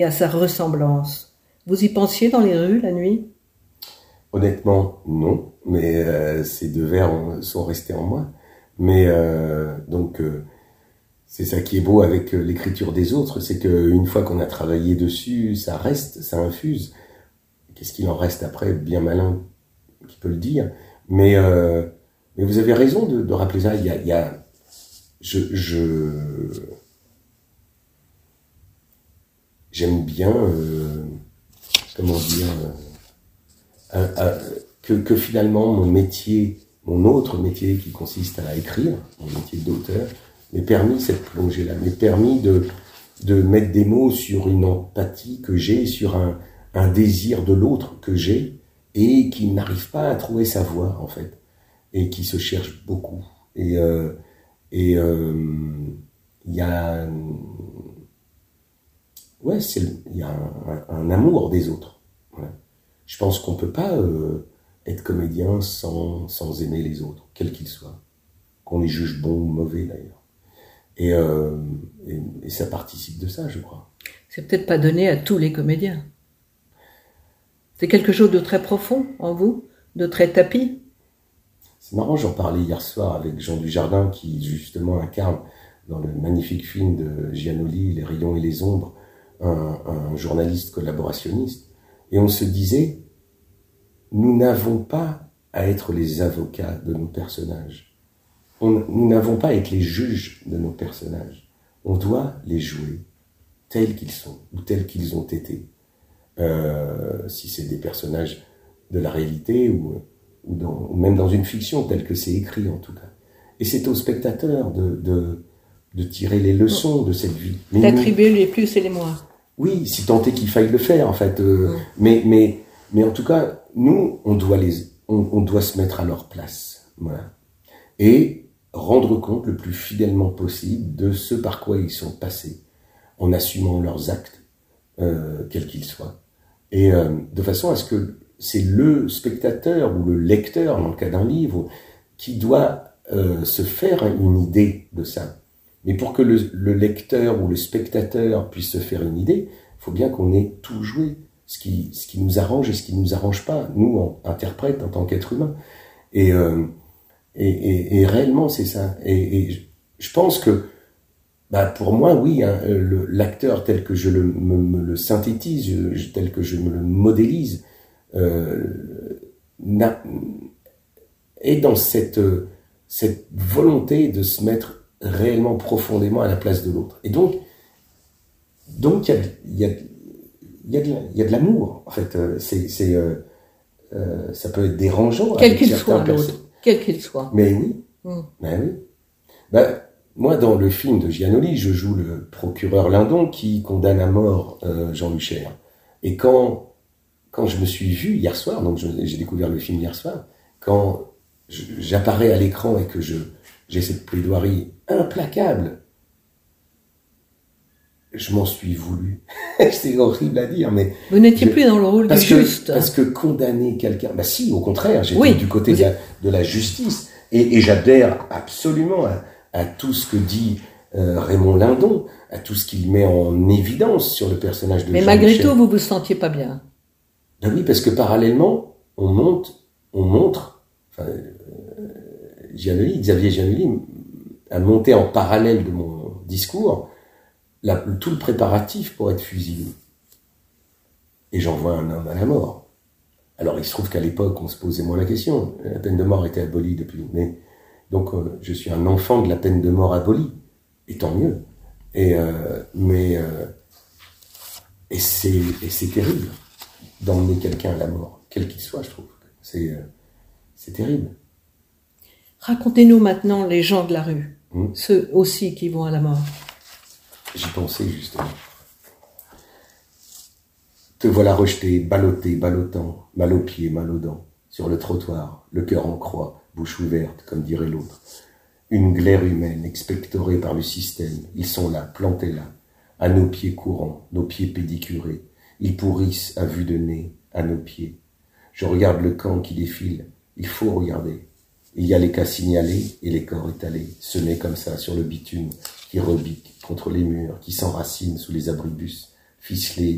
et à sa ressemblance. Vous y pensiez dans les rues la nuit? Honnêtement, non, mais ces deux vers sont restés en moi. Mais c'est ça qui est beau avec l'écriture des autres, c'est qu'une fois qu'on a travaillé dessus, ça reste, ça infuse. Qu'est-ce qu'il en reste après? Bien malin qui peut le dire. Mais vous avez raison de rappeler ça. J'aime bien, comment dire, que finalement mon autre métier qui consiste à écrire, mon métier d'auteur, m'ait permis cette plongée-là, m'ait permis de mettre des mots sur une empathie que j'ai, sur un désir de l'autre que j'ai, et qui n'arrive pas à trouver sa voie, en fait, et qui se cherche beaucoup. Et il y a, ouais, il y a un amour des autres. Voilà. Je pense qu'on peut pas être comédien sans aimer les autres, quels qu'ils soient, qu'on les juge bons ou mauvais d'ailleurs. Et ça participe de ça, je crois. C'est peut-être pas donné à tous les comédiens. C'est quelque chose de très profond en vous, de très tapis. C'est marrant, j'en parlais hier soir avec Jean Dujardin qui justement incarne dans le magnifique film de Giannoli, Les rayons et les ombres, un journaliste collaborationniste. Et on se disait, nous n'avons pas à être les avocats de nos personnages. Nous n'avons pas à être les juges de nos personnages. On doit les jouer tels qu'ils sont ou tels qu'ils ont été. Si c'est des personnages de la réalité ou même dans une fiction telle que c'est écrit en tout cas. Et c'est au spectateur de tirer les leçons de cette vie. D'attribuer les plus et les moins. Oui, si tant est qu'il faille le faire en fait. Mais en tout cas, nous, on doit se mettre à leur place. Voilà. Et rendre compte le plus fidèlement possible de ce par quoi ils sont passés, en assumant leurs actes, quels qu'ils soient. Et de façon à ce que c'est le spectateur ou le lecteur, dans le cas d'un livre, qui doit se faire une idée de ça. Mais pour que le lecteur ou le spectateur puisse se faire une idée, il faut bien qu'on ait tout joué, ce qui nous arrange et ce qui nous arrange pas, nous, interprètes, en tant qu'êtres humains. Et réellement, c'est ça. Et je pense que, pour moi, oui, hein, l'acteur tel que je me le synthétise, tel que je me le modélise, est dans cette volonté de se mettre réellement profondément à la place de l'autre. Et donc il y a de l'amour. En fait, ça peut être dérangeant. Quel qu'il soit, l'autre. Quel qu'il soit. Mais oui. Ben oui. Moi, dans le film de Giannoli, je joue le procureur Lindon qui condamne à mort Jean Luchère. Et quand je me suis vu hier soir, donc j'ai découvert le film hier soir, quand j'apparais à l'écran et que j'ai cette plaidoirie implacable, je m'en suis voulu. C'est horrible à dire, mais... Vous n'étiez plus dans le rôle du juste. Parce que condamner quelqu'un... Si, au contraire, j'étais du côté de la justice. Et j'adhère absolument à tout ce que dit Raymond Lindon, à tout ce qu'il met en évidence sur le personnage de Jean Luchère. Mais malgré tout, vous vous sentiez pas bien. Ben oui, parce que parallèlement, on montre... Xavier Giannoli a monté en parallèle de mon discours tout le préparatif pour être fusillé. Et j'envoie un homme à la mort. Alors il se trouve qu'à l'époque, on se posait moins la question. La peine de mort était abolie depuis. Donc je suis un enfant de la peine de mort abolie. Et tant mieux. Et c'est terrible d'emmener quelqu'un à la mort, quel qu'il soit, je trouve. C'est terrible. Racontez-nous maintenant les gens de la rue, ceux aussi qui vont à la mort. J'y pensais justement. Te voilà rejeté, ballotté, ballottant, mal aux pieds, mal aux dents, sur le trottoir, le cœur en croix, bouche ouverte, comme dirait l'autre. Une glaire humaine, expectorée par le système, ils sont là, plantés là, à nos pieds courants, nos pieds pédicurés. Ils pourrissent à vue de nez, à nos pieds. Je regarde le camp qui défile, il faut regarder. Il y a les cas signalés et les corps étalés, semés comme ça sur le bitume, qui rebiquent contre les murs, qui s'enracinent sous les abribus, ficelés